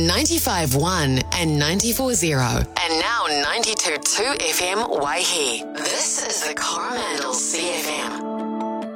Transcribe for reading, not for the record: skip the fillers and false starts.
95.1 and 94.0 and now 92.2 FM Waihi. This is the Coroman.